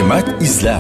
Ne'mat izlab.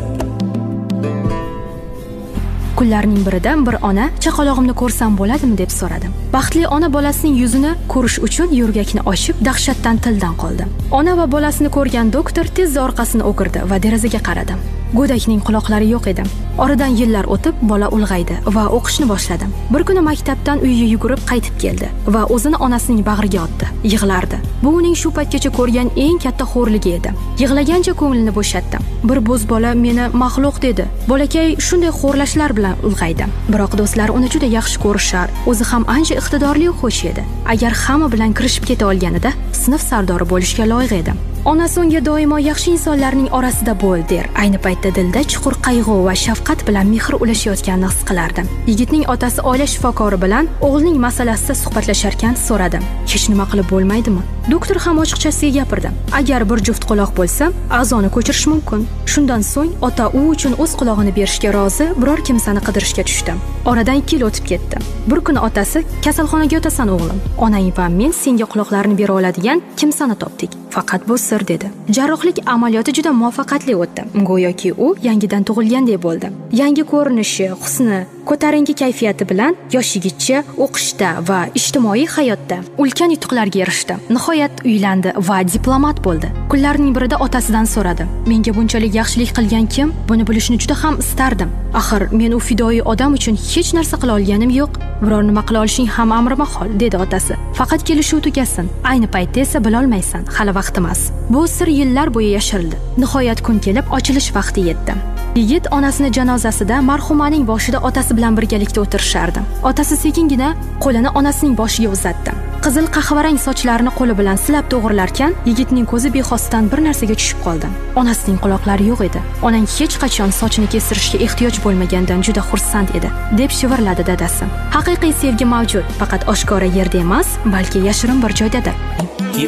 Kunlarning birida bir ona chaqalog'imni ko'rsam bo'ladimi deb so'radim. Baxtli ona bolasining yuzini ko'rish uchun yo'rgakni ochib, dahshatdan tildan qoldi. Ona va bolasini ko'rgan doktor tezda orqasini o'girdi va derazaga qaradim. Go'dakning quloqlari yo'q edi. Oradan yillar o'tib, bola ulg'aydi va o'qishni boshladim. Bir kuni maktabdan uyiga yugurib qaytib keldi va o'zini onasining bag'riga otdi. Yig'lardi. Bu uning shu paytgacha ko'rgan eng katta xo'rligi edi. Yig'lagancha ko'nglini bo'shatdim. Bir bo'z bola meni maxluq dedi. Bolakay shunday xo'rlashlar bilan ulg'aydi. Biroq do'stlar uni juda yaxshi ko'rishar. O'zi ham ancha iqtidorli o'quvchi edi. Agar hamma bilan kirishib keta olganida, sinf sardori bo'lishga loyiq edi. Onasi unga doimo yaxshi insonlarning orasida bo'l der. Ayni paytda dilda chuqur qayg'u va shafqat bilan mehr ulashayotganini his qilardim. Yigitning otasi oila shifokori bilan o'g'lining masalasida suhbatlasharkan so'radim. Hech nima qilib bo'lmaydimi? Doktor ham ochiqchasiga gapirdi. Agar bir juft quloq bo'lsa, a'zoni ko'chirish mumkin. Shundan so'ng ota u uchun o'z quloqini berishga rozi biror kimsani qidirishga tushdi. Oradan 2 yil o'tib ketdi. Bir kuni otasi, "Kasalxonaga o'tasan o'g'lim. Onang va men senga quloqlarni bera oladigan kimsani topdik. Faqat bu sir" dedi. Jarrohlik amaliyoti juda muvaffaqiyatli o'tdi. Go'yoki u yangidan tug'ilgandek bo'ldi. Yangi ko'rinishi, husni, ko'tarinki kayfiyati bilan yosh yigitcha o'qishda va ijtimoiy hayotda ulkan yutuqlarga erishdi. Nihoyat uylandi va diplomat bo'ldi. Kunlarning birida otasidan so'radi: "Menga bunchalik yaxshilik qilgan kim? Buni bilishni juda ham istardim. Axir men u fidoyi odam uchun hech narsa qila olganim yo'q. Biror nima qila olishing ham amri mahol", dedi otasi. "Faqat kelishuv tugasin. Ayni paytda esa bila olmaysan. Hali vaqt emas." Bu sir yillar bo'yi yashirildi. Nihoyat kun kelib ochilish vaqti yetdi. Yigit onasining janozasida marhumaning boshida otasi bilan birgalikda o'tirishardi. Otasi sekingina qo'lini onasining boshiga uzatdi. Qizil qahvarang sochlarini qo'li bilan silab to'g'rilarkan, yigitning ko'zi bexosdan bir narsaga tushib qoldi. Onasining quloqlari yo'q edi. Onang hech qachon sochini kestirishga ehtiyoj bo'lmagandan juda xursand edi, deb shivirladi dadasi. Haqiqiy sevgi mavjud, faqat oshkora yerda emas, balki yashirin bir joydadir.